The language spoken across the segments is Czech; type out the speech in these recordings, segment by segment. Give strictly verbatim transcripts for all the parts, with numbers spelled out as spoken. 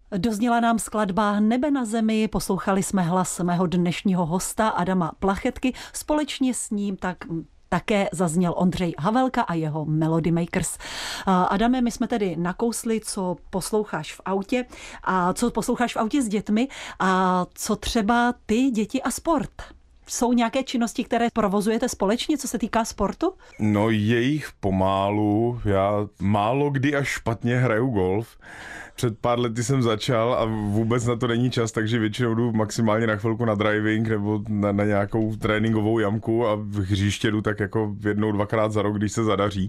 Dozněla nám skladba Nebe na zemi, poslouchali jsme hlas mého dnešního hosta Adama Plachetky, společně s ním tak také zazněl Ondřej Havelka a jeho Melody Makers. Adame, my jsme tedy nakousli, co posloucháš v autě a co posloucháš v autě s dětmi a co třeba ty, děti a sport. Jsou nějaké činnosti, které provozujete společně, co se týká sportu? No je jich pomálu, já málo kdy až špatně hraju golf. Před pár lety jsem začal a vůbec na to není čas, takže většinou jdu maximálně na chvilku na driving nebo na, na nějakou tréninkovou jamku a v hřiště jdu tak jako jednou, dvakrát za rok, když se zadaří.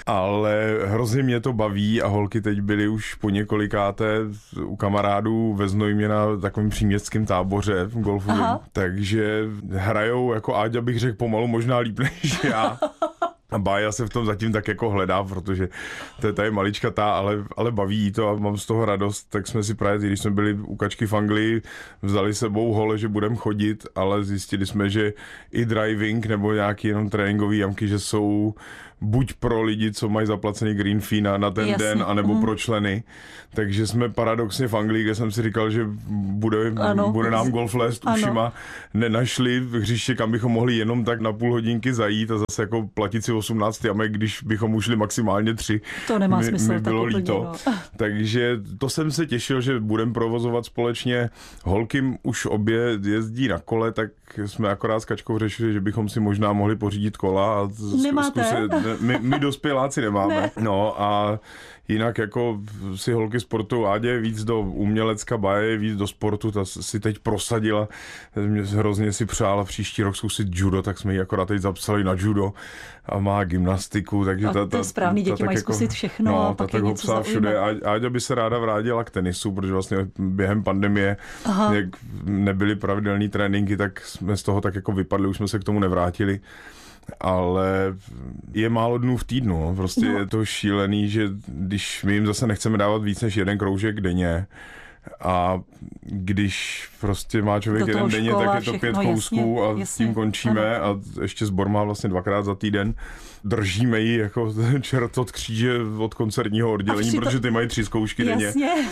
Ale hrozně mě to baví a holky teď byly už po několikáté u kamarádů ve Znojmě na takovém příměstském táboře v golfovém. Takže hrajou jako Áďa, bych řekl, pomalu možná líp než já. A Bája se v tom zatím tak jako hledá, protože to je tady maličkatá, ale, ale baví jí to a mám z toho radost. Tak jsme si právě, když jsme byli u Kačky v Anglii, vzali sebou hole, že budeme chodit, ale zjistili jsme, že i driving nebo nějaký jenom tréninkový jamky, že jsou buď pro lidi, co mají zaplacený green fee na, na ten Jasně. den, anebo mm. pro členy. Takže jsme paradoxně v Anglii, kde jsem si říkal, že bude, bude nám golf lézt ušima, nenašli v hřiště, kam bychom mohli jenom tak na půl hodinky zajít a zase jako platit si osmnáct jamek, když bychom ušli maximálně tři. To nemá mi, smysl. Mi bylo tak líto. No. Takže to jsem se těšil, že budeme provozovat společně. Holky už obě jezdí na kole, tak jsme akorát s Kačkou řešili, že bychom si možná mohli pořídit kola. A Nemáte? Zkusit, my, my dospěláci nemáme. Ne. No a jinak jako si holky sportu, Ádě je víc do umělecka, Báje je víc do sportu, ta si teď prosadila, mě hrozně si přála příští rok zkusit judo, tak jsme ji akorát teď zapsali na judo a má gymnastiku, takže a ta, to je správný, děti mají jako, zkusit všechno no, a pak ta je tak něco zaujme. všude. Áďa by se ráda vrátila k tenisu, protože vlastně během pandemie, Aha. jak nebyly pravidelné tréninky, tak jsme z toho tak jako vypadli, už jsme se k tomu nevrátili. Ale je málo dnů v týdnu, no. Prostě no. je to šílený, že když my jim zase nechceme dávat víc než jeden kroužek denně a když prostě má člověk jeden denně, tak je to všechno, pět kousků a jasně, tím končíme ano. a ještě sbor má vlastně dvakrát za týden. Držíme ji jako čert od kříže od koncertního oddělení, to... protože ty mají tři zkoušky denně.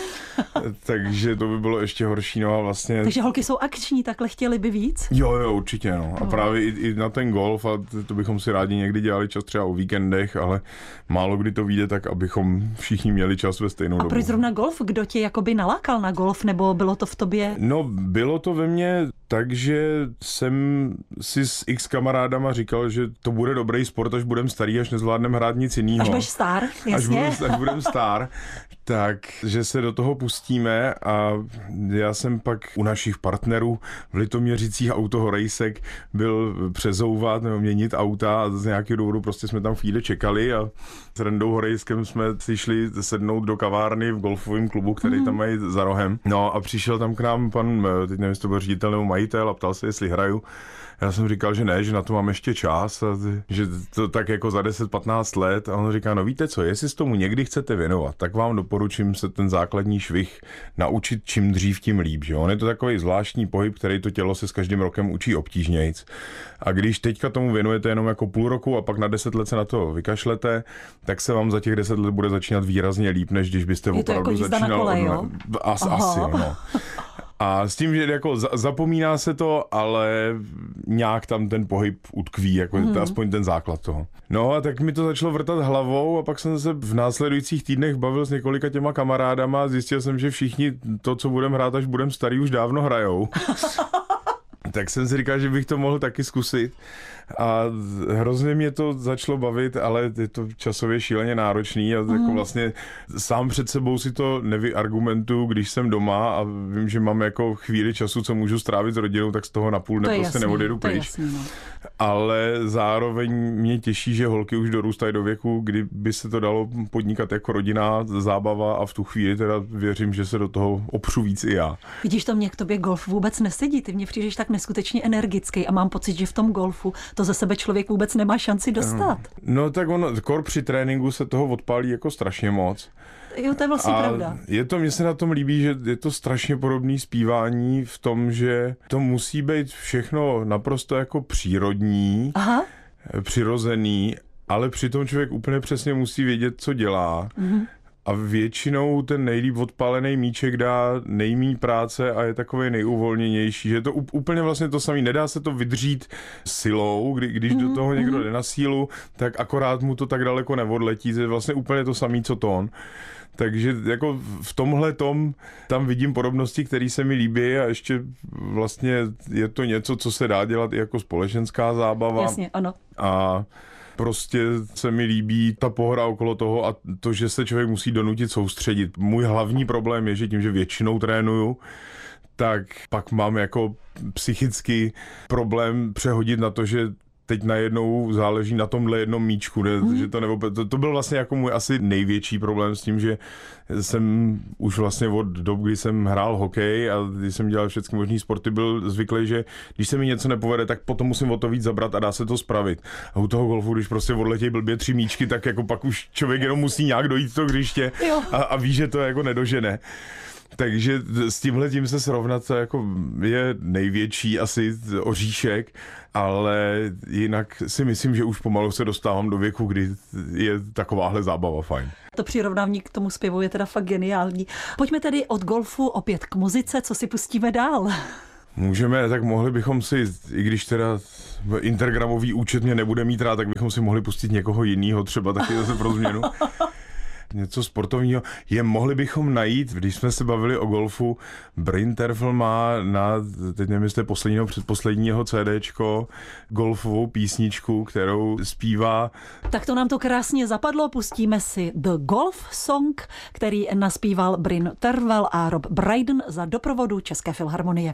Takže to by bylo ještě horší. No a vlastně... Takže holky jsou akční, takhle chtěli by víc? Jo, jo, určitě. No. A právě i, i na ten golf, a to bychom si rádi někdy dělali čas třeba o víkendech, ale málo kdy to vyjde tak, abychom všichni měli čas ve stejnou a dobu. A proč zrovna golf? Kdo tě jakoby nalákal na golf, nebo bylo to v tobě? No, bylo to ve mně tak, že jsem si s x kamarádama říkal, že to bude dobrý sport, až budem starý, až nezvládnem hrát nic jinýho. Až budeš star, jasně. Až, budu, až budem star, takže se do toho pustíme a já jsem pak u našich partnerů v Litoměřicích autohorejsek byl přezouvat nebo měnit auta a z nějakého důvodu prostě jsme tam chvíli čekali a s Rendou Horejskem jsme si šli sednout do kavárny v golfovém klubu, který mm. tam mají za rohem. No a přišel tam k nám pan, teď nevím, jestli to byl ředitel nebo majitel a ptal se, jestli hraju. Já jsem říkal, že ne, že na to mám ještě čas a že to tak jako za deset patnáct let a on říká, no víte co, jestli se tomu někdy chcete věnovat, tak vám doporučím se ten základní švih naučit čím dřív, tím líp. Že? On je to takový zvláštní pohyb, který to tělo se s každým rokem učí obtížnějc. A když teďka tomu věnujete jenom jako půl roku a pak na deset let se na to vykašlete, tak se vám za těch deset let bude začínat výrazně líp, než když byste je opravdu jako začínal. Kole, jo? As, asi, no. A s tím, že jako zapomíná se to, ale nějak tam ten pohyb utkví, jako hmm. aspoň ten základ toho. No a tak mi to začalo vrtat hlavou a pak jsem se v následujících týdnech bavil s několika těma kamarádama a zjistil jsem, že všichni to, co budeme hrát, až budeme starý, už dávno hrajou. Tak jsem si říkal, že bych to mohl taky zkusit. A hrozně mě to začalo bavit, ale je to časově šíleně náročný a mm. jako vlastně sám před sebou si to nevyargumentuju, když jsem doma a vím, že mám jako chvíli času, co můžu strávit s rodinou, tak z toho napůl ne, prostě neodjedu pryč. Jasný, no. Ale zároveň mě těší, že holky už dorůstají do věku, kdy by se to dalo podnikat jako rodinná zábava a v tu chvíli teda věřím, že se do toho opřu víc i já. Vidíš, to mě k tobě golf vůbec nesedí, ty mě přijdeš tak neskutečně energický a mám pocit, že v tom golfu to ze sebe člověk vůbec nemá šanci dostat. No tak ono, kor při tréninku se toho odpálí jako strašně moc. Jo, to je vlastně a pravda. Je to, mně se na tom líbí, že je to strašně podobný zpívání v tom, že to musí být všechno naprosto jako přírodní, Aha. přirozený, ale přitom člověk úplně přesně musí vědět, co dělá. Mm-hmm. A většinou ten nejlíp odpálený míček dá nejmíň práce a je takový nejuvolněnější. Že je to úplně vlastně to samé. Nedá se to vydřít silou, kdy, když mm, do toho někdo jde na sílu, tak akorát mu to tak daleko neodletí. To je vlastně úplně to samé, co tón. Takže jako v tomhle tom tam vidím podobnosti, které se mi líbí a ještě vlastně je to něco, co se dá dělat i jako společenská zábava. Jasně, ano. A prostě se mi líbí ta pohra okolo toho a to, že se člověk musí donutit soustředit. Můj hlavní problém je, že tím, že většinou trénuju, tak pak mám jako psychický problém přehodit na to, že teď najednou záleží na tomhle jednom míčku, ne? Mm. Že to, nebo, to, to byl vlastně jako můj asi největší problém s tím, že jsem už vlastně od dob, kdy jsem hrál hokej a když jsem dělal všechny možný sporty, byl zvyklý, že když se mi něco nepovede, tak potom musím o to víc zabrat a dá se to spravit. A u toho golfu, když prostě odletějí blbě tři míčky, tak jako pak už člověk jenom musí nějak dojít to hřiště a, a ví, že to jako nedožene. Takže s tímhletím se srovnat to jako je největší asi oříšek, ale jinak si myslím, že už pomalu se dostávám do věku, kdy je takováhle zábava fajn. To přirovnání k tomu zpěvu je teda fakt geniální. Pojďme tedy od golfu opět k muzice, co si pustíme dál? Můžeme, tak mohli bychom si, i když teda Intergramový účet mě nebude mít rád, tak bychom si mohli pustit někoho jiného, třeba taky zase pro změnu. Něco sportovního. Je, mohli bychom najít, když jsme se bavili o golfu, Bryn Terfel má na, teď nevím, jestli posledního, předposledního CDčko, golfovou písničku, kterou zpívá. Tak to nám to krásně zapadlo, pustíme si The Golf Song, který naspíval Bryn Terfel a Rob Brydon za doprovodu České filharmonie.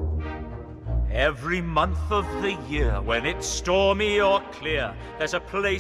Every month of the year, when it's stormy or clear, there's a place